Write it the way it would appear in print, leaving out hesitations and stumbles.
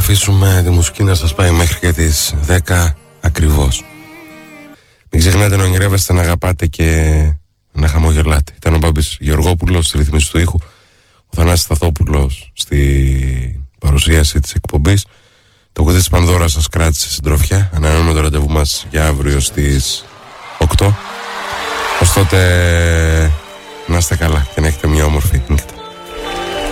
αφήσουμε τη μουσική να σας πάει μέχρι και τις 10 ακριβώς. Μην ξεχνάτε να ονειρεύεστε, να αγαπάτε και να χαμογελάτε. Ήταν ο Μπάμπης Γεωργόπουλος στη ρύθμιση του ήχου, ο Θανάσης Σταθόπουλος στη παρουσίαση της εκπομπής. Το κουτί της Πανδώρας σας κράτησε συντροφιά. Ανανεώνουμε το ραντεβού μας για αύριο στις 8. Ως τότε να είστε καλά και να έχετε μια όμορφη νύχτα.